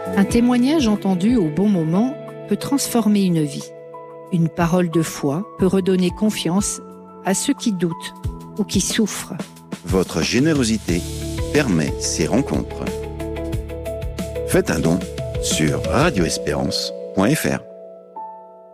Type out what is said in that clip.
Un témoignage entendu au bon moment peut transformer une vie. Une parole de foi peut redonner confiance à ceux qui doutent ou qui souffrent. Votre générosité permet ces rencontres. Faites un don sur radioespérance.fr.